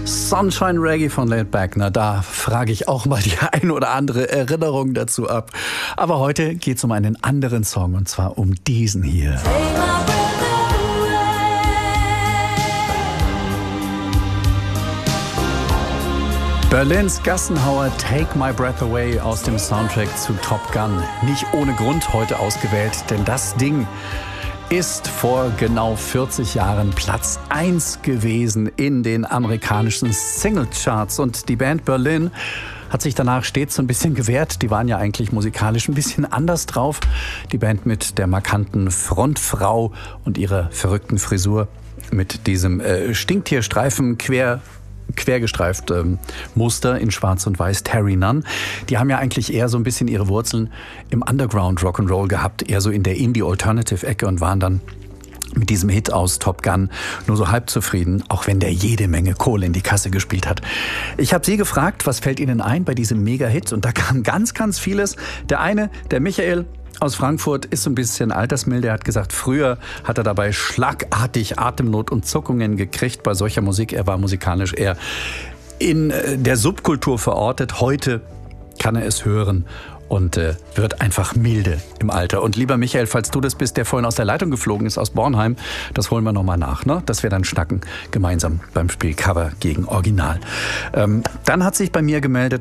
Sunshine Reggae von Laid Back. Na, da frage ich auch mal die ein oder andere Erinnerung dazu ab. Aber heute geht es um einen anderen Song, und zwar um diesen hier. Berlins Gassenhauer Take My Breath Away aus dem Soundtrack zu Top Gun. Nicht ohne Grund heute ausgewählt, denn das Ding ist vor genau 40 Jahren Platz 1 gewesen in den amerikanischen Singlecharts. Und die Band Berlin hat sich danach stets so ein bisschen gewehrt. Die waren ja eigentlich musikalisch ein bisschen anders drauf. Die Band mit der markanten Frontfrau und ihrer verrückten Frisur mit diesem Stinktierstreifen quergestreift Muster in Schwarz und Weiß, Terry Nunn. Die haben ja eigentlich eher so ein bisschen ihre Wurzeln im Underground Rock'n'Roll gehabt, eher so in der Indie-Alternative-Ecke, und waren dann mit diesem Hit aus Top Gun nur so halb zufrieden, auch wenn der jede Menge Kohle in die Kasse gespielt hat. Ich habe Sie gefragt, was fällt Ihnen ein bei diesem Mega-Hit? Und da kam ganz, ganz vieles. Der Michael aus Frankfurt ist so ein bisschen altersmilde. Er hat gesagt, früher hat er dabei schlagartig Atemnot und Zuckungen gekriegt bei solcher Musik. Er war musikalisch eher in der Subkultur verortet. Heute kann er es hören und wird einfach milde im Alter. Und lieber Michael, falls du das bist, der vorhin aus der Leitung geflogen ist, aus Bornheim, das holen wir nochmal nach, ne? Dass wir dann schnacken gemeinsam beim Spiel Cover gegen Original. Dann hat sich bei mir gemeldet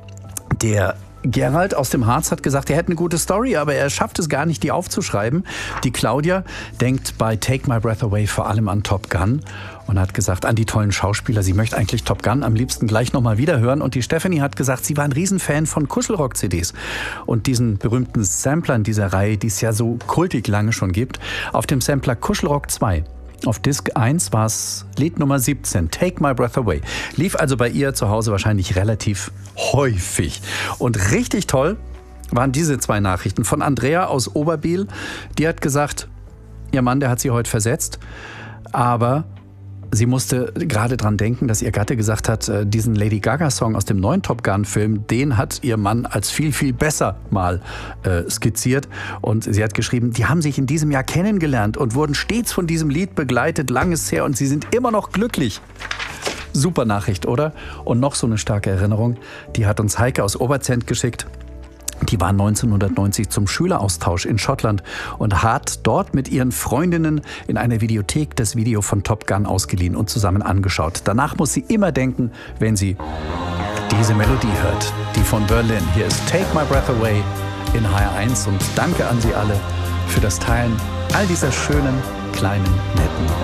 der Gerald aus dem Harz, hat gesagt, er hätte eine gute Story, aber er schafft es gar nicht, die aufzuschreiben. Die Claudia denkt bei Take My Breath Away vor allem an Top Gun und hat gesagt, an die tollen Schauspieler. Sie möchte eigentlich Top Gun am liebsten gleich nochmal wiederhören. Und die Stephanie hat gesagt, sie war ein Riesenfan von Kuschelrock-CDs und diesen berühmten Samplern dieser Reihe, die es ja so kultig lange schon gibt. Auf dem Sampler Kuschelrock 2. Auf Disc 1 war es Lied Nummer 17, Take My Breath Away. Lief also bei ihr zu Hause wahrscheinlich relativ häufig. Und richtig toll waren diese zwei Nachrichten von Andrea aus Oberbiel. Die hat gesagt, ihr Mann, der hat sie heute versetzt, aber sie musste gerade dran denken, dass ihr Gatte gesagt hat, diesen Lady Gaga-Song aus dem neuen Top Gun-Film, den hat ihr Mann als viel, viel besser mal skizziert. Und sie hat geschrieben, die haben sich in diesem Jahr kennengelernt und wurden stets von diesem Lied begleitet, lang ist her, und sie sind immer noch glücklich. Super Nachricht, oder? Und noch so eine starke Erinnerung, die hat uns Heike aus Oberzent geschickt. Die war 1990 zum Schüleraustausch in Schottland und hat dort mit ihren Freundinnen in einer Videothek das Video von Top Gun ausgeliehen und zusammen angeschaut. Danach muss sie immer denken, wenn sie diese Melodie hört, die von Berlin. Hier ist Take My Breath Away in HR1 und danke an Sie alle für das Teilen all dieser schönen, kleinen, netten